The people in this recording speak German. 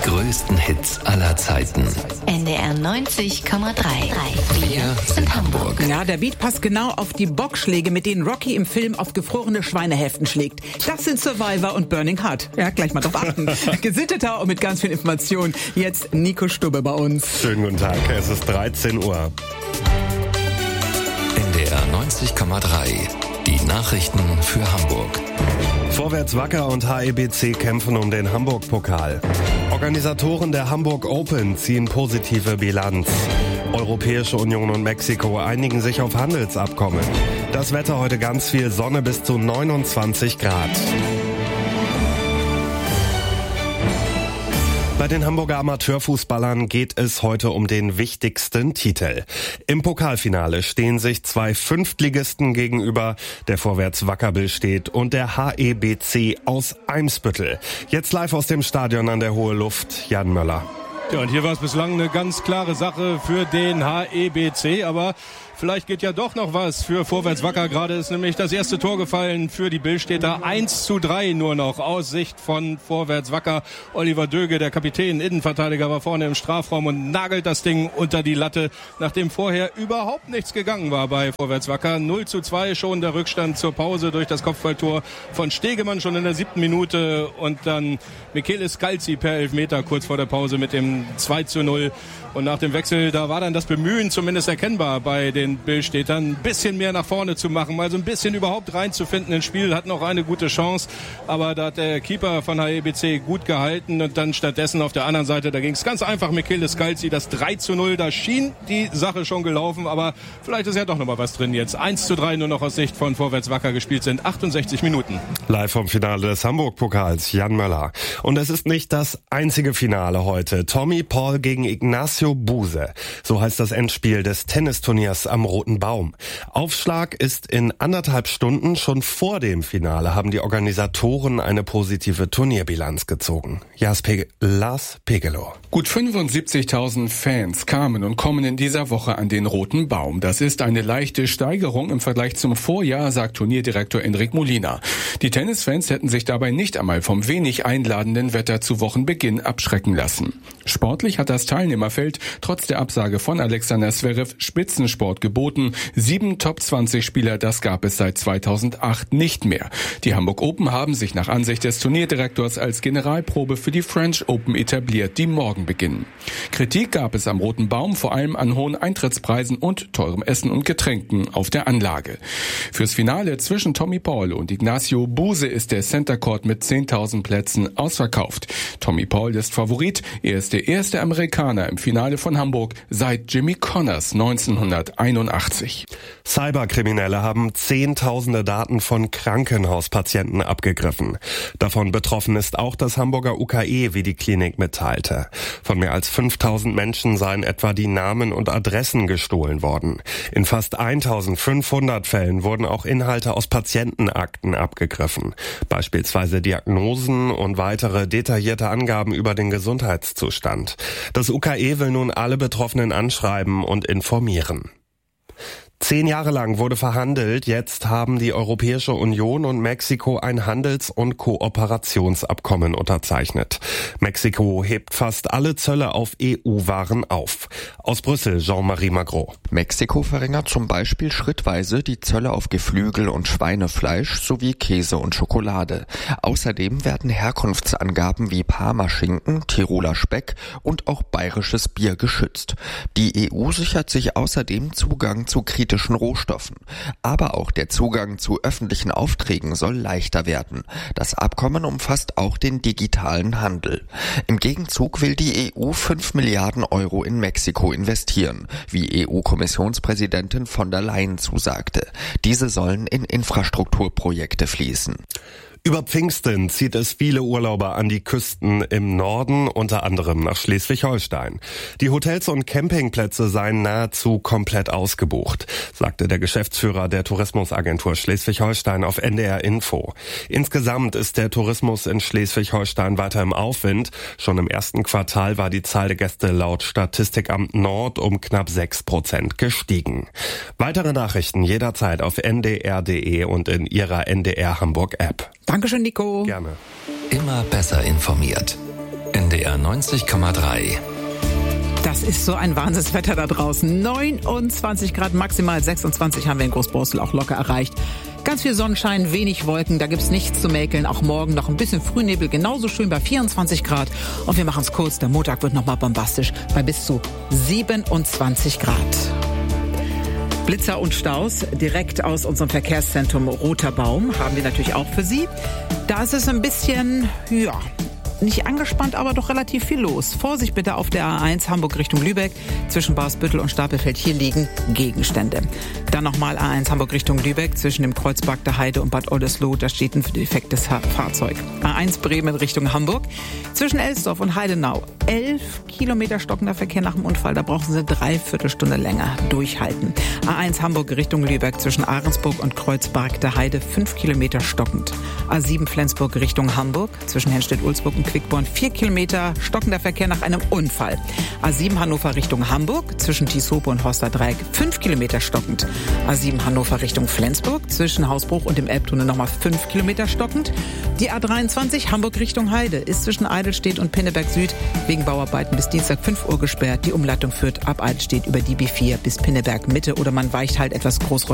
größten Hits aller Zeiten. NDR 90,3. Wir sind Hamburg. Ja, der Beat passt genau auf die Bockschläge, mit denen Rocky im Film auf gefrorene Schweinehälften schlägt. Das sind Survivor und Burning Heart. Ja, gleich mal drauf achten. Gesitteter und mit ganz viel Information. Jetzt Nico Stubbe bei uns. Schönen guten Tag, es ist 13 Uhr. NDR 90,3. Die Nachrichten für Hamburg. Vorwärts Wacker und HEBC kämpfen um den Hamburg-Pokal. Organisatoren der Hamburg Open ziehen positive Bilanz. Europäische Union und Mexiko einigen sich auf Handelsabkommen. Das Wetter heute ganz viel Sonne bis zu 29 Grad. Bei den Hamburger Amateurfußballern geht es heute um den wichtigsten Titel. Im Pokalfinale stehen sich zwei Fünftligisten gegenüber, der Vorwärts Wackerbill steht und der HEBC aus Eimsbüttel. Jetzt live aus dem Stadion an der Hohe Luft, Jan Möller. Ja, und hier war es bislang eine ganz klare Sache für den HEBC, aber vielleicht geht ja doch noch was für Vorwärts Wacker. Gerade ist nämlich das erste Tor gefallen für die Billstädter. 1:3 nur noch aus Sicht von Vorwärts Wacker. Oliver Döge, der Kapitän, Innenverteidiger, war vorne im Strafraum und nagelt das Ding unter die Latte, nachdem vorher überhaupt nichts gegangen war bei Vorwärts Wacker. 0:2 schon der Rückstand zur Pause durch das Kopfballtor von Stegemann schon in der 7. Minute und dann Michele Scalzi per Elfmeter kurz vor der Pause mit dem 2:0. Und nach dem Wechsel, da war dann das Bemühen zumindest erkennbar bei den Billstädtern, ein bisschen mehr nach vorne zu machen, also ein bisschen überhaupt reinzufinden ins Spiel, hat noch eine gute Chance, aber da hat der Keeper von HEBC gut gehalten und dann stattdessen auf der anderen Seite, da ging es ganz einfach, Michele Scalzi, das 3:0, da schien die Sache schon gelaufen, aber vielleicht ist ja doch noch mal was drin jetzt. 1:3 nur noch aus Sicht von Vorwärts Wacker gespielt sind, 68 Minuten. Live vom Finale des Hamburg-Pokals, Jan Möller. Und es ist nicht das einzige Finale heute. Tommy Paul gegen Ignacio Buse. So heißt das Endspiel des Tennisturniers am Roten Baum. Aufschlag ist in 1,5 Stunden. Schon vor dem Finale haben die Organisatoren eine positive Turnierbilanz gezogen. Lars Pegelow. Gut 75.000 Fans kamen und kommen in dieser Woche an den Roten Baum. Das ist eine leichte Steigerung im Vergleich zum Vorjahr, sagt Turnierdirektor Enric Molina. Die Tennisfans hätten sich dabei nicht einmal vom wenig einladenden Wetter zu Wochenbeginn abschrecken lassen. Sportlich hat das Teilnehmerfeld trotz der Absage von Alexander Zverev Spitzensport geboten. 7 Top-20-Spieler, das gab es seit 2008 nicht mehr. Die Hamburg Open haben sich nach Ansicht des Turnierdirektors als Generalprobe für die French Open etabliert, die morgen beginnen. Kritik gab es am Roten Baum vor allem an hohen Eintrittspreisen und teurem Essen und Getränken auf der Anlage. Fürs Finale zwischen Tommy Paul und Ignacio Buse ist der Center Court mit 10.000 Plätzen ausverkauft. Tommy Paul ist Favorit, er ist der erste Amerikaner im Finale von Hamburg seit Jimmy Connors 1981. Cyberkriminelle haben Zehntausende Daten von Krankenhauspatienten abgegriffen. Davon betroffen ist auch das Hamburger UKE, wie die Klinik mitteilte. Von mehr als 5.000 Menschen seien etwa die Namen und Adressen gestohlen worden. In fast 1.500 Fällen wurden auch Inhalte aus Patientenakten abgegriffen. Beispielsweise Diagnosen und weitere detaillierte Angaben über den Gesundheitszustand. Das UKE will nun alle Betroffenen anschreiben und informieren. 10 Jahre lang wurde verhandelt, jetzt haben die Europäische Union und Mexiko ein Handels- und Kooperationsabkommen unterzeichnet. Mexiko hebt fast alle Zölle auf EU-Waren auf. Aus Brüssel, Jean-Marie Magro. Mexiko verringert zum Beispiel schrittweise die Zölle auf Geflügel und Schweinefleisch sowie Käse und Schokolade. Außerdem werden Herkunftsangaben wie Parmaschinken, Tiroler Speck und auch bayerisches Bier geschützt. Die EU sichert sich außerdem Zugang zu kritischen Rohstoffen. Aber auch der Zugang zu öffentlichen Aufträgen soll leichter werden. Das Abkommen umfasst auch den digitalen Handel. Im Gegenzug will die EU 5 Milliarden Euro in Mexiko investieren, wie EU-Kommissionspräsidentin von der Leyen zusagte. Diese sollen in Infrastrukturprojekte fließen. Über Pfingsten zieht es viele Urlauber an die Küsten im Norden, unter anderem nach Schleswig-Holstein. Die Hotels und Campingplätze seien nahezu komplett ausgebucht, sagte der Geschäftsführer der Tourismusagentur Schleswig-Holstein auf NDR Info. Insgesamt ist der Tourismus in Schleswig-Holstein weiter im Aufwind. Schon im ersten Quartal war die Zahl der Gäste laut Statistikamt Nord um knapp 6% gestiegen. Weitere Nachrichten jederzeit auf ndr.de und in Ihrer NDR Hamburg App. Dankeschön, Nico. Gerne. Immer besser informiert. NDR 90,3. Das ist so ein Wahnsinnswetter da draußen. 29 Grad maximal, 26 haben wir in Großborstel auch locker erreicht. Ganz viel Sonnenschein, wenig Wolken, da gibt's nichts zu mäkeln. Auch morgen noch ein bisschen Frühnebel, genauso schön bei 24 Grad. Und wir machen es kurz, der Montag wird nochmal bombastisch bei bis zu 27 Grad. Blitzer und Staus direkt aus unserem Verkehrszentrum Roter Baum haben wir natürlich auch für Sie. Da ist es ein bisschen, nicht angespannt, aber doch relativ viel los. Vorsicht bitte auf der A1 Hamburg Richtung Lübeck. Zwischen Barsbüttel und Stapelfeld, hier liegen Gegenstände. Dann nochmal A1 Hamburg Richtung Lübeck. Zwischen dem Kreuzberg der Heide und Bad Oldesloe, da steht ein defektes Fahrzeug. A1 Bremen Richtung Hamburg. Zwischen Elsdorf und Heidenau 11 Kilometer stockender Verkehr nach dem Unfall. Da brauchen Sie 3/4 Stunde länger durchhalten. A1 Hamburg Richtung Lübeck. Zwischen Ahrensburg und Kreuzberg der Heide 5 Kilometer stockend. A7 Flensburg Richtung Hamburg. Zwischen Henstedt-Ulzburg und Quickborn 4 Kilometer stockender Verkehr nach einem Unfall. A7 Hannover Richtung Hamburg. Zwischen Tieshope und Horster Dreieck 5 Kilometer stockend. A7 Hannover Richtung Flensburg. Zwischen Hausbruch und dem Elbtunnel nochmal 5 Kilometer stockend. Die A23 Hamburg Richtung Heide ist zwischen Eidelstedt und Pinneberg Süd wegen Bauarbeiten bis Dienstag 5 Uhr gesperrt. Die Umleitung führt ab Eidelstedt über die B4 bis Pinneberg Mitte oder man weicht halt etwas großräumig